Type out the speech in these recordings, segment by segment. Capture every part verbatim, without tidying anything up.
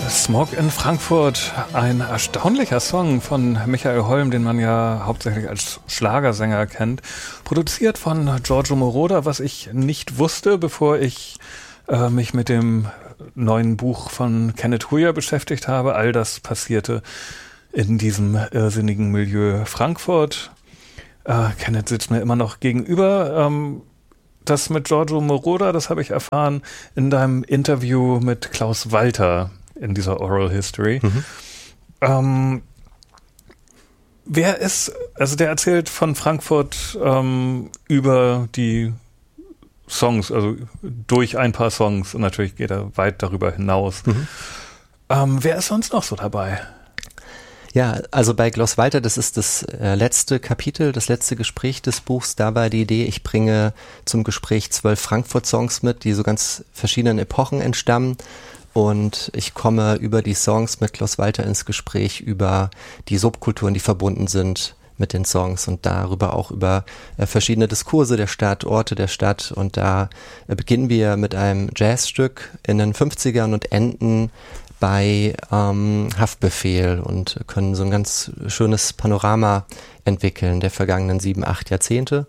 Smog in Frankfurt, ein erstaunlicher Song von Michael Holm, den man ja hauptsächlich als Schlagersänger kennt, produziert von Giorgio Moroder, was ich nicht wusste, bevor ich äh, mich mit dem neuen Buch von Kenneth Huyer beschäftigt habe. All das passierte in diesem irrsinnigen Milieu Frankfurt. Äh, Kenneth sitzt mir immer noch gegenüber. Ähm, das mit Giorgio Moroder, das habe ich erfahren in deinem Interview mit Klaus Walter in dieser Oral History. Mhm. Ähm, wer ist, also der erzählt von Frankfurt ähm, über die Songs, also durch ein paar Songs, und natürlich geht er weit darüber hinaus. Mhm. Ähm, wer ist sonst noch so dabei? Ja, also bei Klaus Walter, das ist das äh, letzte Kapitel, das letzte Gespräch des Buchs. Da war die Idee, ich bringe zum Gespräch zwölf Frankfurt-Songs mit, die so ganz verschiedenen Epochen entstammen. Und ich komme über die Songs mit Klaus Walter ins Gespräch über die Subkulturen, die verbunden sind mit den Songs und darüber auch über äh, verschiedene Diskurse der Stadt, Orte der Stadt. Und da äh, beginnen wir mit einem Jazzstück in den fünfzigern und enden bei ähm, Haftbefehl und können so ein ganz schönes Panorama entwickeln der vergangenen sieben, acht Jahrzehnte.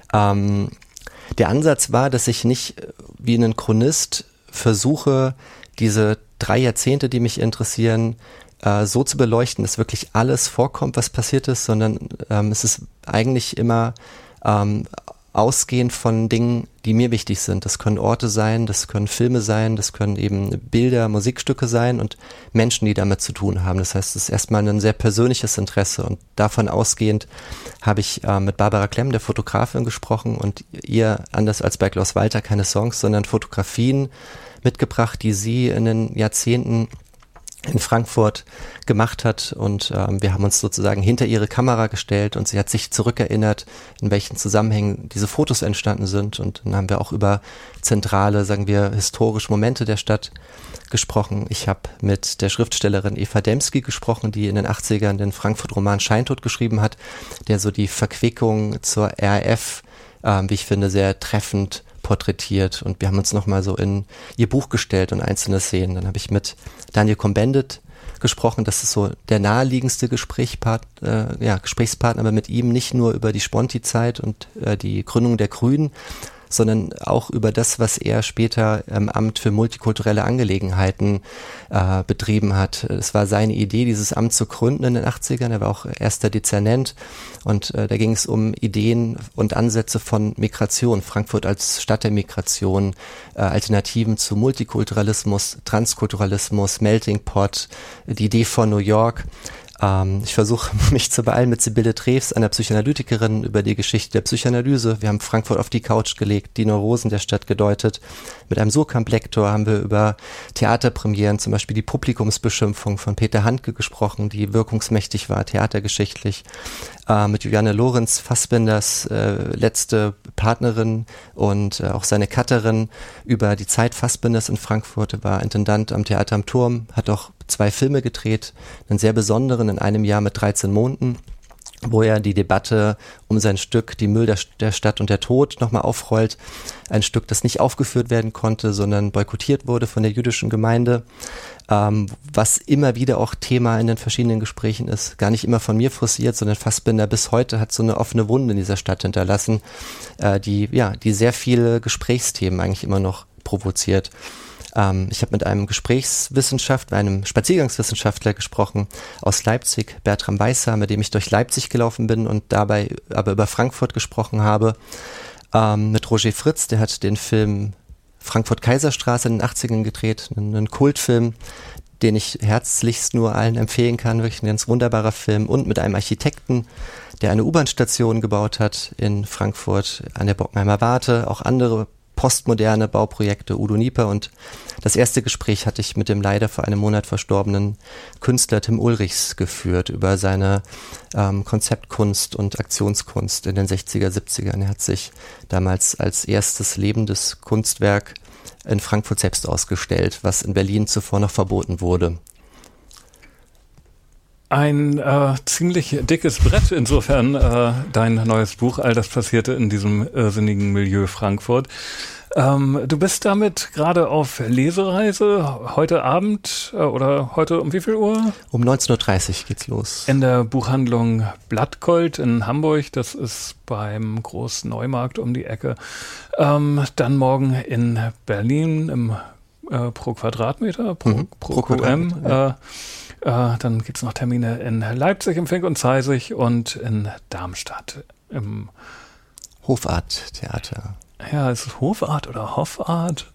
Ähm, der Ansatz war, dass ich nicht wie ein Chronist versuche, diese drei Jahrzehnte, die mich interessieren, äh, so zu beleuchten, dass wirklich alles vorkommt, was passiert ist, sondern ähm, es ist eigentlich immer ähm, ausgehend von Dingen, die mir wichtig sind. Das können Orte sein, das können Filme sein, das können eben Bilder, Musikstücke sein und Menschen, die damit zu tun haben. Das heißt, es ist erstmal ein sehr persönliches Interesse und davon ausgehend habe ich äh, mit Barbara Klemm, der Fotografin, gesprochen und ihr, anders als bei Klaus Walter, keine Songs, sondern Fotografien mitgebracht, die sie in den Jahrzehnten in Frankfurt gemacht hat und ähm, wir haben uns sozusagen hinter ihre Kamera gestellt und sie hat sich zurückerinnert, in welchen Zusammenhängen diese Fotos entstanden sind und dann haben wir auch über zentrale, sagen wir, historische Momente der Stadt gesprochen. Ich habe mit der Schriftstellerin Eva Dembski gesprochen, die in den achtzigern den Frankfurt-Roman Scheintod geschrieben hat, der so die Verquickung zur R A F, äh, wie ich finde, sehr treffend porträtiert und wir haben uns nochmal so in ihr Buch gestellt und einzelne Szenen. Dann habe ich mit Daniel Cohn-Bendit gesprochen, das ist so der naheliegendste Gesprächspart, äh, ja, Gesprächspartner, aber mit ihm nicht nur über die Sponti-Zeit und äh, die Gründung der Grünen, sondern auch über das, was er später im Amt für multikulturelle Angelegenheiten äh, betrieben hat. Es war seine Idee, dieses Amt zu gründen in den achtzigern. Er war auch erster Dezernent und äh, da ging es um Ideen und Ansätze von Migration. Frankfurt als Stadt der Migration, äh, Alternativen zu Multikulturalismus, Transkulturalismus, Melting Pot, die Idee von New York. Ich versuche mich zu beeilen mit Sibylle Treves, einer Psychoanalytikerin, über die Geschichte der Psychoanalyse. Wir haben Frankfurt auf die Couch gelegt, die Neurosen der Stadt gedeutet. Mit einem Surkamp-Lektor haben wir über Theaterpremieren, zum Beispiel die Publikumsbeschimpfung von Peter Handke gesprochen, die wirkungsmächtig war, theatergeschichtlich. Äh, mit Juliane Lorenz, Fassbinders äh, letzte Partnerin und äh, auch seine Cutterin über die Zeit Fassbinders in Frankfurt. Er war Intendant am Theater am Turm, hat auch zwei Filme gedreht, einen sehr besonderen in einem Jahr mit dreizehn Monden, wo er die Debatte um sein Stück Die Müll der, der Stadt und der Tod nochmal aufrollt. Ein Stück, das nicht aufgeführt werden konnte, sondern boykottiert wurde von der jüdischen Gemeinde, ähm, was immer wieder auch Thema in den verschiedenen Gesprächen ist. Gar nicht immer von mir forciert, sondern Fassbinder bis heute hat so eine offene Wunde in dieser Stadt hinterlassen, äh, die, ja, die sehr viele Gesprächsthemen eigentlich immer noch provoziert. Ähm, ich habe mit einem Gesprächswissenschaftler, einem Spaziergangswissenschaftler gesprochen aus Leipzig, Bertram Weißer, mit dem ich durch Leipzig gelaufen bin und dabei aber über Frankfurt gesprochen habe. Ähm, mit Roger Fritz, der hat den Film Frankfurt-Kaiserstraße in den achtzigern gedreht, einen, einen Kultfilm, den ich herzlichst nur allen empfehlen kann, wirklich ein ganz wunderbarer Film. Und mit einem Architekten, der eine U-Bahn-Station gebaut hat in Frankfurt an der Bockenheimer Warte, auch andere postmoderne Bauprojekte, Udo Nieper, und das erste Gespräch hatte ich mit dem leider vor einem Monat verstorbenen Künstler Tim Ulrichs geführt über seine ähm, Konzeptkunst und Aktionskunst in den sechziger, siebzigern. Er hat sich damals als erstes lebendes Kunstwerk in Frankfurt selbst ausgestellt, was in Berlin zuvor noch verboten wurde. Ein äh, ziemlich dickes Brett insofern, äh, dein neues Buch, all das passierte in diesem irrsinnigen Milieu Frankfurt. Ähm, du bist damit gerade auf Lesereise, heute Abend äh, oder heute um wie viel Uhr? Um neunzehn Uhr dreißig geht's los. In der Buchhandlung Blattgold in Hamburg, das ist beim Großneumarkt um die Ecke. Ähm, dann morgen in Berlin im äh, Pro Quadratmeter, Pro, mhm. Pro, Pro Q M. Ja. Äh, äh, dann gibt's noch Termine in Leipzig im Fink und Zeisig und in Darmstadt im Hofart-Theater. Ja, ist es Hofart oder Hoffart?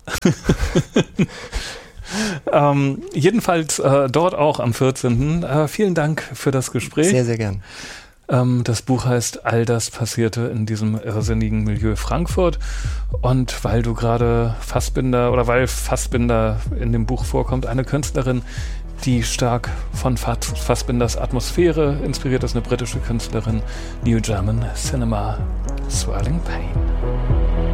ähm, jedenfalls äh, dort auch am vierzehnten Äh, vielen Dank für das Gespräch. Sehr, sehr gern. Ähm, das Buch heißt All das passierte in diesem irrsinnigen Milieu Frankfurt. Und weil du gerade Fassbinder oder weil Fassbinder in dem Buch vorkommt, eine Künstlerin, die stark von Fassbinders Atmosphäre inspiriert ist, eine britische Künstlerin, New German Cinema, Swirling Pain.